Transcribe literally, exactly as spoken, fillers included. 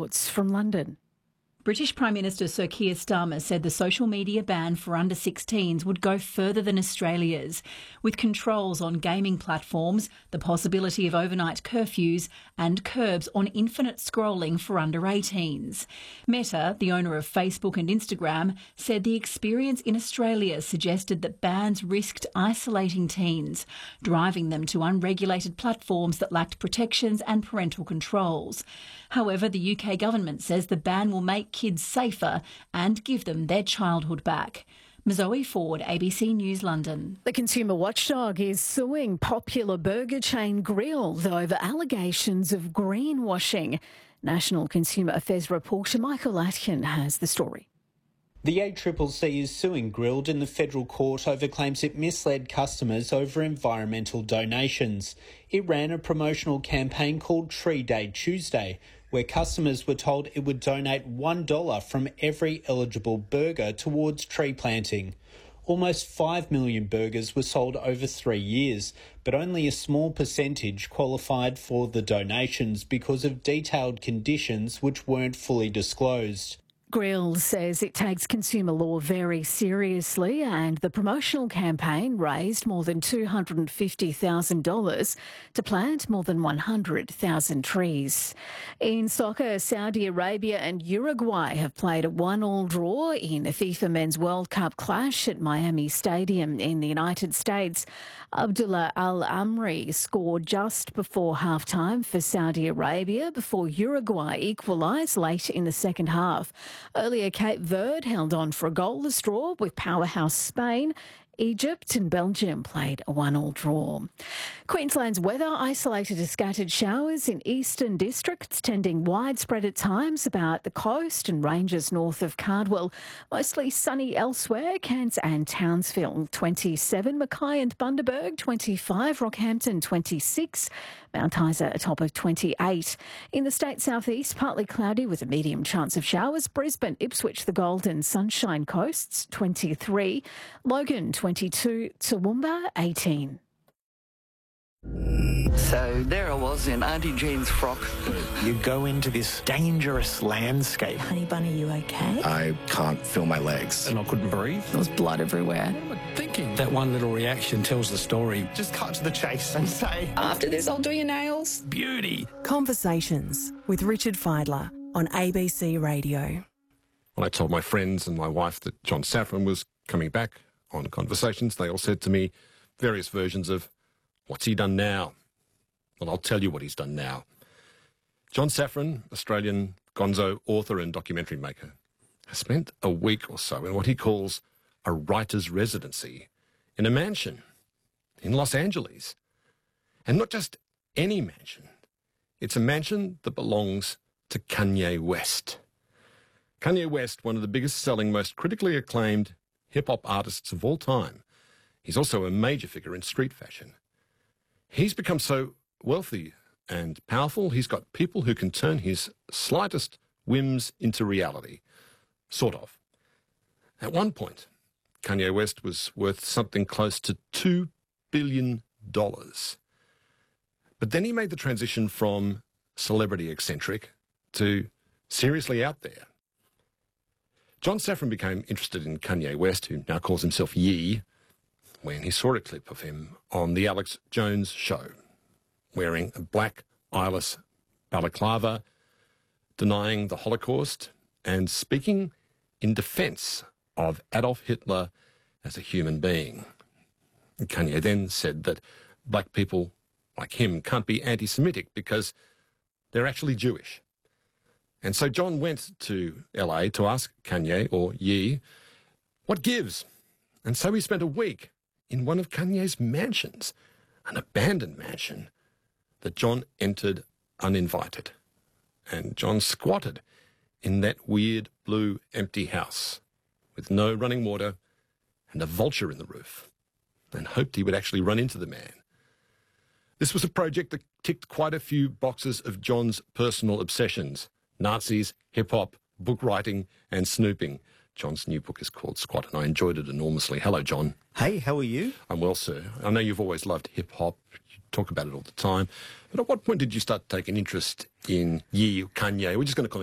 reports from London. British Prime Minister Sir Keir Starmer said the social media ban for under sixteens would go further than Australia's, with controls on gaming platforms, the possibility of overnight curfews and curbs on infinite scrolling for under eighteens. Meta, the owner of Facebook and Instagram, said the experience in Australia suggested that bans risked isolating teens, driving them to unregulated platforms that lacked protections and parental controls. However, the U K government says the ban will make kids safer and give them their childhood back. Zoe Ford, A B C News, London. The consumer watchdog is suing popular burger chain Grill'd over allegations of greenwashing. National Consumer Affairs reporter Michael Atkin has the story. The A C C C is suing Grill'd in the federal court over claims it misled customers over environmental donations. It ran a promotional campaign called Tree Day Tuesday, where customers were told it would donate one dollar from every eligible burger towards tree planting. Almost five million burgers were sold over three years, but only a small percentage qualified for the donations because of detailed conditions which weren't fully disclosed. Grill'd says it takes consumer law very seriously, and the promotional campaign raised more than two hundred fifty thousand dollars to plant more than one hundred thousand trees. In soccer, Saudi Arabia and Uruguay have played a one-all draw in a FIFA Men's World Cup clash at Miami Stadium in the United States. Abdullah Al-Amri scored just before half-time for Saudi Arabia before Uruguay equalised late in the second half. Earlier, Cape Verde held on for a goalless draw with powerhouse Spain. Egypt and Belgium played a one-all draw. Queensland's weather isolated to scattered showers in eastern districts, tending widespread at times about the coast and ranges north of Cardwell. Mostly sunny elsewhere, Cairns and Townsville twenty-seven, Mackay and Bundaberg twenty-five, Rockhampton twenty-six, Mount Isa a top of twenty-eight. In the state southeast, partly cloudy with a medium chance of showers. Brisbane, Ipswich, the Golden Sunshine Coasts twenty-three, Logan twenty-two, Toowoomba eighteen. So there I was in Auntie Jean's frock. You go into this dangerous landscape. Honey Bunny, you okay? I can't feel my legs. And I couldn't breathe. There was blood everywhere. What am I thinking? That one little reaction tells the story. Just cut to the chase and say, after this, I'll do your nails. Beauty. Conversations with Richard Fidler on A B C Radio. When I told my friends and my wife that John Safran was coming back on Conversations, they all said to me various versions of, what's he done now? Well, I'll tell you what he's done now. John Safran, Australian gonzo author and documentary maker, has spent a week or so in what he calls a writer's residency in a mansion in Los Angeles. And not just any mansion. It's a mansion that belongs to Kanye West. Kanye West, one of the biggest selling, most critically acclaimed hip-hop artists of all time. He's also a major figure in street fashion. He's become so wealthy and powerful, he's got people who can turn his slightest whims into reality. Sort of. At one point, Kanye West was worth something close to two billion dollars. But then he made the transition from celebrity eccentric to seriously out there. John Safran became interested in Kanye West, who now calls himself Ye, when he saw a clip of him on The Alex Jones Show, wearing a black eyeless balaclava, denying the Holocaust and speaking in defence of Adolf Hitler as a human being. And Kanye then said that black people like him can't be anti-Semitic because they're actually Jewish. And so John went to L A to ask Kanye, or Ye, what gives? And so he spent a week in one of Kanye's mansions, an abandoned mansion that John entered uninvited. And John squatted in that weird blue empty house with no running water and a vulture in the roof, and hoped he would actually run into the man. This was a project that ticked quite a few boxes of John's personal obsessions: Nazis, hip-hop, book writing and snooping. John's new book is called Squat, and I enjoyed it enormously. Hello, John. Hey, how are you? I'm well, sir. I know you've always loved hip-hop. You talk about it all the time. But at what point did you start taking interest in Ye, Kanye? We're just going to call him